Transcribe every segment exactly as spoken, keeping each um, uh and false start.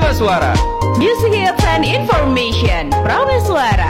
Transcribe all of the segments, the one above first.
Suara. Music hits and information. Prame Suara.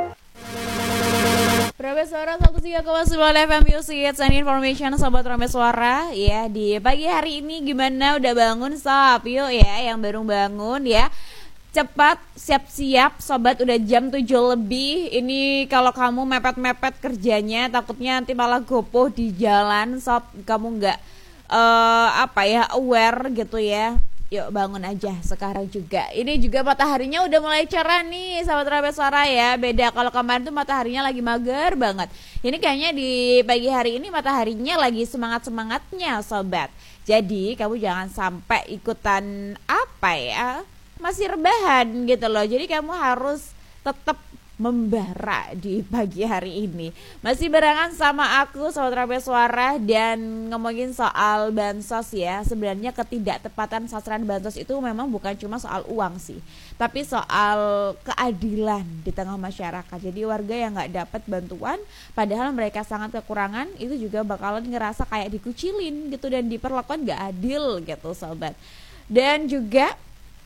Prame Suara seratus tiga koma sembilan F M Music hits and information, sobat Prame Suara. Ya, di pagi hari ini gimana, udah bangun sob? Yuk ya, yang baru bangun ya, cepat siap-siap sobat, udah jam tujuh lebih. Ini kalau kamu mepet-mepet kerjanya, takutnya nanti malah gopoh di jalan sob, kamu nggak uh, apa ya aware gitu ya. Yuk bangun aja sekarang juga. Ini juga mataharinya udah mulai cerah nih sahabat Prame Suara ya. Beda kalau kemarin tuh mataharinya lagi mager banget. Ini kayaknya di pagi hari ini mataharinya lagi semangat-semangatnya sobat. Jadi kamu jangan sampai ikutan apa ya, masih rebahan gitu loh. Jadi kamu harus tetap membara di pagi hari ini. Masih barengan sama aku sahabat Prame Suara dan ngomongin soal bansos ya. Sebenarnya ketidaktepatan sasaran bansos itu memang bukan cuma soal uang sih, tapi soal keadilan di tengah masyarakat. Jadi warga yang nggak dapat bantuan padahal mereka sangat kekurangan, itu juga bakalan ngerasa kayak dikucilin gitu dan diperlakukan nggak adil gitu sobat. Dan juga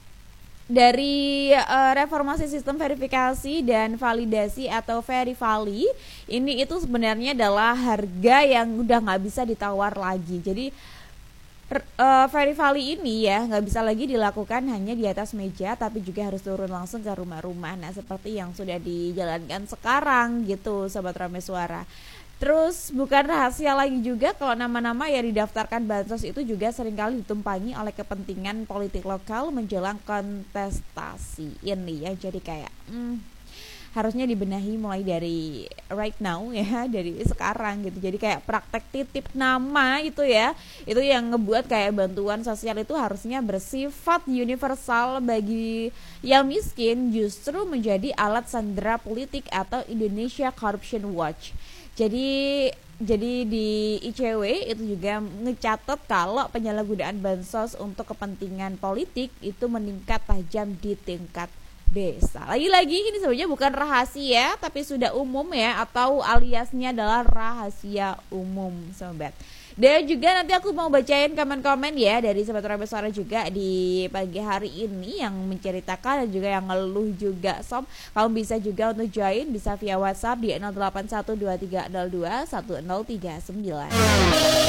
dari uh, reformasi sistem verifikasi dan validasi atau Verivali ini, itu sebenarnya adalah harga yang udah nggak bisa ditawar lagi. Jadi uh, Verivali ini ya nggak bisa lagi dilakukan hanya di atas meja, tapi juga harus turun langsung ke rumah-rumah. Nah seperti yang sudah dijalankan sekarang gitu sobat Prame Suara. Terus bukan rahasia lagi juga kalau nama-nama yang didaftarkan bansos itu juga seringkali ditumpangi oleh kepentingan politik lokal menjelang kontestasi ini ya. Jadi kayak hmm, harusnya dibenahi mulai dari right now ya, dari sekarang gitu. Jadi kayak praktek titip nama itu ya, itu yang ngebuat kayak bantuan sosial itu harusnya bersifat universal bagi yang miskin, justru menjadi alat sandera politik atau Indonesia Corruption Watch. Jadi jadi di I C W itu juga ngecatat kalau penyalahgunaan bansos untuk kepentingan politik itu meningkat tajam di tingkat desa. Lagi-lagi ini sebenarnya bukan rahasia tapi sudah umum ya, atau aliasnya adalah rahasia umum sobat. Dan juga nanti aku mau bacain komen-komen ya dari sobat Prame Suara juga di pagi hari ini yang menceritakan dan juga yang ngeluh juga sob. Kamu bisa juga untuk join, bisa via WhatsApp di nol delapan satu dua tiga nol dua satu nol tiga sembilan.